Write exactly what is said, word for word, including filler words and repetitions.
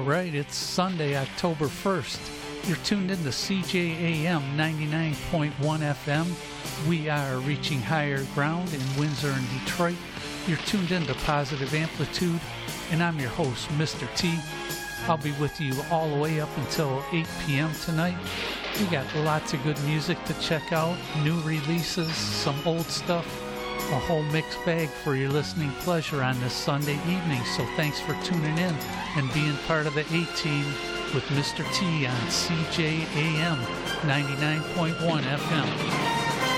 right, it's Sunday, October first. You're tuned in to C J A M ninety-nine point one F M. We are reaching higher ground in Windsor and Detroit. You're tuned in to Positive Amplitude, and I'm your host, Mister T. I'll be with you all the way up until eight p.m. tonight. We got lots of good music to check out, new releases, some old stuff, a whole mixed bag for your listening pleasure on this Sunday evening. So thanks for tuning in and being part of the A-Team with Mister T on C J A M ninety-nine point one F M.